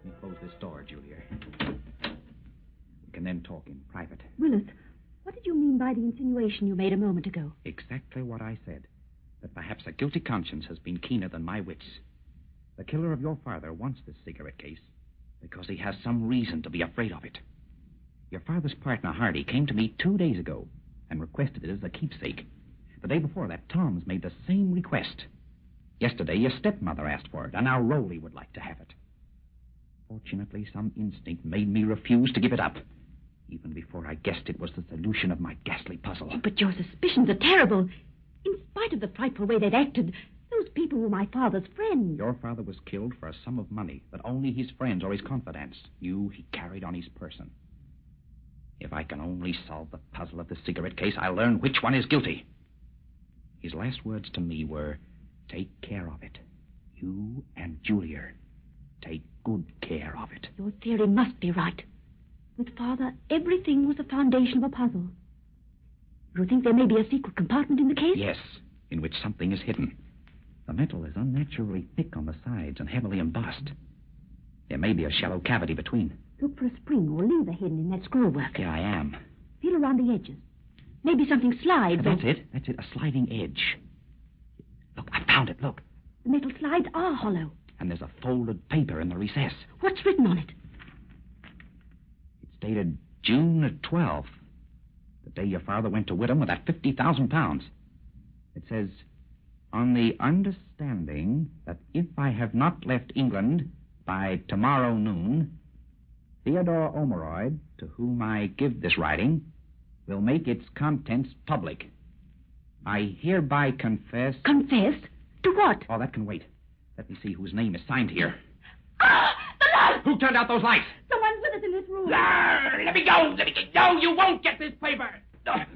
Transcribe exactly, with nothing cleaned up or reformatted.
me close this door, Julia. We can then talk in private. Willis, what did you mean by the insinuation you made a moment ago? Exactly what I said. That perhaps a guilty conscience has been keener than my wits. The killer of your father wants this cigarette case because he has some reason to be afraid of it. Your father's partner, Hardy, came to me two days ago and requested it as a keepsake. The day before that, Tom's made the same request. Yesterday, your stepmother asked for it, and now Rowley would like to have it. Fortunately, some instinct made me refuse to give it up, even before I guessed it was the solution of my ghastly puzzle. But your suspicions are terrible. In spite of the frightful way they'd acted, those people were my father's friends. Your father was killed for a sum of money that only his friends or his confidants knew he carried on his person. If I can only solve the puzzle of the cigarette case, I'll learn which one is guilty. His last words to me were, take care of it. You and Julia. Take good care of it. Your theory must be right. With Father, everything was the foundation of a puzzle. You think there may be a secret compartment in the case? Yes, in which something is hidden. The metal is unnaturally thick on the sides and heavily embossed. There may be a shallow cavity between. Look for a spring or lever hidden in that scrollwork. Here I am. Feel around the edges. Maybe something slides. That's or... it. That's it. A sliding edge. Look, I found it. Look. The metal slides are hollow. And there's a folded paper in the recess. What's written on it? It's dated June twelfth, the day your father went to Whittam with that fifty thousand pounds. It says, on the understanding that if I have not left England by tomorrow noon, Theodore Omeroyd, to whom I give this writing, will make its contents public. I hereby confess... Confess? To what? Oh, that can wait. Let me see whose name is signed here. Ah! The light! Who turned out those lights? Someone's with us in this room. Ah, let me go! Let me go! No, you won't get this paper!